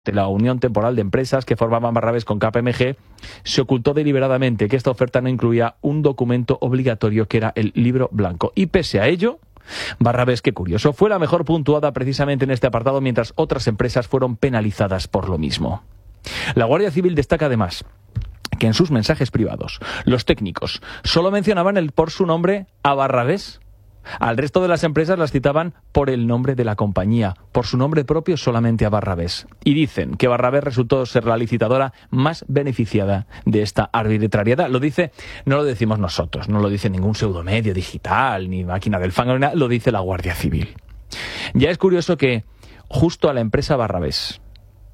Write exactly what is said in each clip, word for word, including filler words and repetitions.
de la Unión Temporal de Empresas que formaban Barrabés con K P M G, se ocultó deliberadamente que esta oferta no incluía un documento obligatorio que era el libro blanco. Y pese a ello, Barrabés, qué curioso, fue la mejor puntuada precisamente en este apartado, mientras otras empresas fueron penalizadas por lo mismo. La Guardia Civil destaca además que en sus mensajes privados los técnicos solo mencionaban el, por su nombre a Barrabés. Al resto de las empresas las citaban por el nombre de la compañía, por su nombre propio solamente a Barrabés. Y dicen que Barrabés resultó ser la licitadora más beneficiada de esta arbitrariedad. Lo dice, no lo decimos nosotros, no lo dice ningún pseudomedio digital, ni máquina del fango, ni nada, lo dice la Guardia Civil. Ya es curioso que justo a la empresa Barrabés,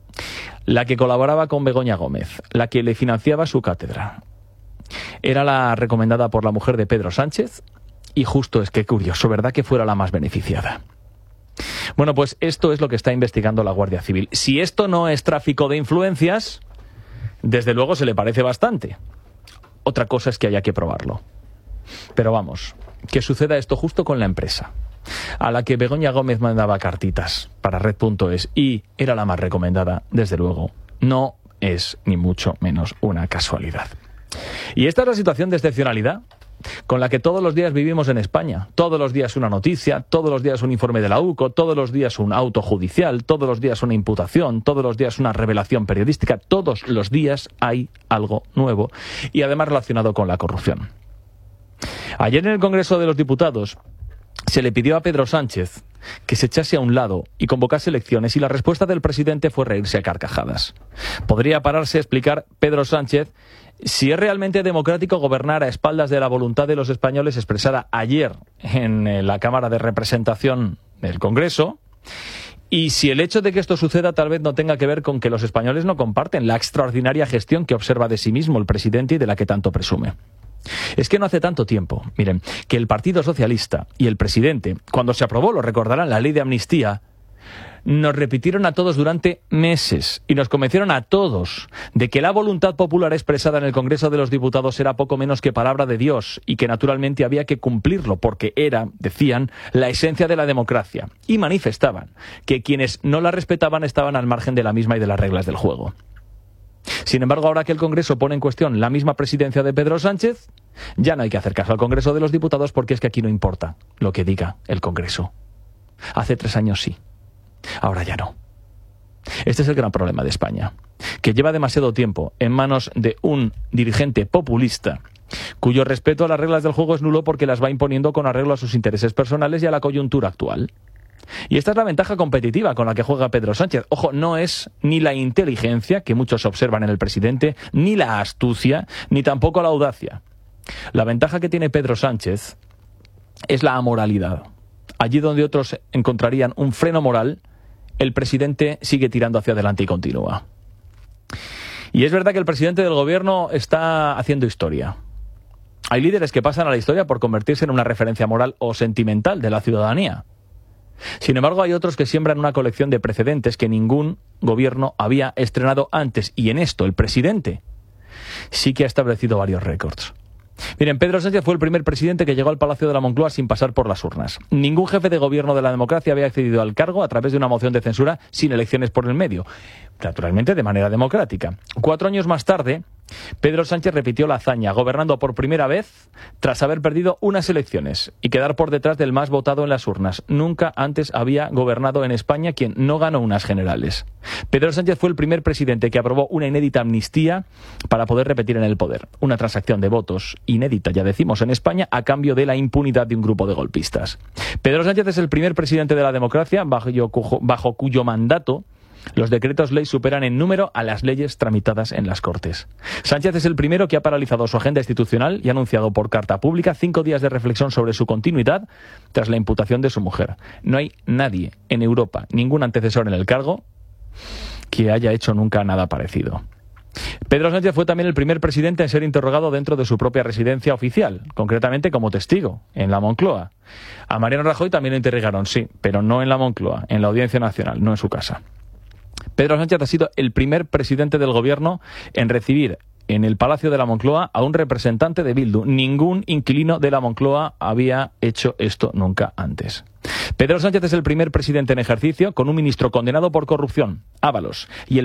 la que colaboraba con Begoña Gómez, la que le financiaba su cátedra, era la recomendada por la mujer de Pedro Sánchez. Y justo es que curioso, ¿verdad?, que fuera la más beneficiada. Bueno, pues esto es lo que está investigando la Guardia Civil. Si esto no es tráfico de influencias, desde luego se le parece bastante. Otra cosa es que haya que probarlo. Pero vamos, que suceda esto justo con la empresa a la que Begoña Gómez mandaba cartitas para Red punto es y era la más recomendada, desde luego, no es ni mucho menos una casualidad. Y esta es la situación de excepcionalidad con la que todos los días vivimos en España. Todos los días una noticia, todos los días un informe de la U C O, todos los días un auto judicial, todos los días una imputación, todos los días una revelación periodística, todos los días hay algo nuevo y además relacionado con la corrupción. Ayer en el Congreso de los Diputados se le pidió a Pedro Sánchez que se echase a un lado y convocase elecciones y la respuesta del presidente fue reírse a carcajadas. Podría pararse a explicar Pedro Sánchez si es realmente democrático gobernar a espaldas de la voluntad de los españoles expresada ayer en la Cámara de Representación del Congreso, y si el hecho de que esto suceda tal vez no tenga que ver con que los españoles no comparten la extraordinaria gestión que observa de sí mismo el presidente y de la que tanto presume. Es que no hace tanto tiempo, miren, que el Partido Socialista y el presidente, cuando se aprobó, lo recordarán, la ley de amnistía, nos repitieron a todos durante meses y nos convencieron a todos de que la voluntad popular expresada en el Congreso de los Diputados era poco menos que palabra de Dios y que naturalmente había que cumplirlo porque era, decían, la esencia de la democracia. Y manifestaban que quienes no la respetaban estaban al margen de la misma y de las reglas del juego. Sin embargo, ahora que el Congreso pone en cuestión la misma presidencia de Pedro Sánchez, ya no hay que hacer caso al Congreso de los Diputados porque es que aquí no importa lo que diga el Congreso. Hace tres años sí. Ahora ya no. Este es el gran problema de España, que lleva demasiado tiempo en manos de un dirigente populista cuyo respeto a las reglas del juego es nulo porque las va imponiendo con arreglo a sus intereses personales y a la coyuntura actual. Y esta es la ventaja competitiva con la que juega Pedro Sánchez. Ojo, no es ni la inteligencia, que muchos observan en el presidente, ni la astucia, ni tampoco la audacia. La ventaja que tiene Pedro Sánchez es la amoralidad. Allí donde otros encontrarían un freno moral, el presidente sigue tirando hacia adelante y continúa. Y es verdad que el presidente del gobierno está haciendo historia. Hay líderes que pasan a la historia por convertirse en una referencia moral o sentimental de la ciudadanía. Sin embargo, hay otros que siembran una colección de precedentes que ningún gobierno había estrenado antes. Y en esto, el presidente sí que ha establecido varios récords. Miren, Pedro Sánchez fue el primer presidente que llegó al Palacio de la Moncloa sin pasar por las urnas. Ningún jefe de gobierno de la democracia había accedido al cargo a través de una moción de censura sin elecciones por el medio. Naturalmente de manera democrática. Cuatro años más tarde, Pedro Sánchez repitió la hazaña, gobernando por primera vez tras haber perdido unas elecciones y quedar por detrás del más votado en las urnas. Nunca antes había gobernado en España quien no ganó unas generales. Pedro Sánchez fue el primer presidente que aprobó una inédita amnistía para poder repetir en el poder. Una transacción de votos inédita, ya decimos, en España a cambio de la impunidad de un grupo de golpistas. Pedro Sánchez es el primer presidente de la democracia bajo, bajo cuyo mandato los decretos ley superan en número a las leyes tramitadas en las Cortes. Sánchez es el primero que ha paralizado su agenda institucional y ha anunciado por carta pública cinco días de reflexión sobre su continuidad tras la imputación de su mujer. No hay nadie en Europa, ningún antecesor en el cargo, que haya hecho nunca nada parecido. Pedro Sánchez fue también el primer presidente en ser interrogado dentro de su propia residencia oficial, concretamente como testigo, en la Moncloa. A Mariano Rajoy también lo interrogaron, sí, pero no en la Moncloa, en la Audiencia Nacional, no en su casa. Pedro Sánchez ha sido el primer presidente del gobierno en recibir en el Palacio de la Moncloa a un representante de Bildu. Ningún inquilino de la Moncloa había hecho esto nunca antes. Pedro Sánchez es el primer presidente en ejercicio con un ministro condenado por corrupción, Ábalos, y el